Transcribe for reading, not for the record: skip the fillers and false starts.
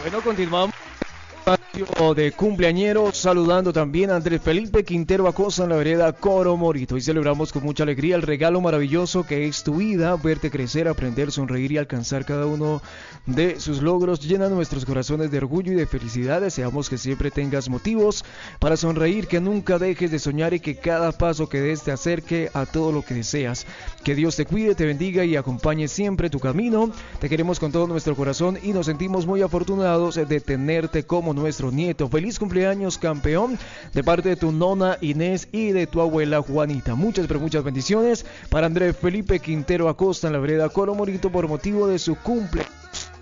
Bueno, continuamos de cumpleañeros, saludando también a Andrés Felipe Quintero Acosta en la vereda Coro Morito. Y celebramos con mucha alegría el regalo maravilloso que es tu vida, verte crecer, aprender, sonreír y alcanzar cada uno de sus logros. Llena nuestros corazones de orgullo y de felicidad. Deseamos que siempre tengas motivos para sonreír, que nunca dejes de soñar y que cada paso que des te acerque a todo lo que deseas. Que Dios te cuide, te bendiga y acompañe siempre tu camino. Te queremos con todo nuestro corazón y nos sentimos muy afortunados de tenerte como nuestro nieto. Feliz cumpleaños, campeón, de parte de tu nona Inés y de tu abuela Juanita. Muchas pero muchas bendiciones para Andrés Felipe Quintero Acosta en la vereda Coro Morito por motivo de su cumpleaños.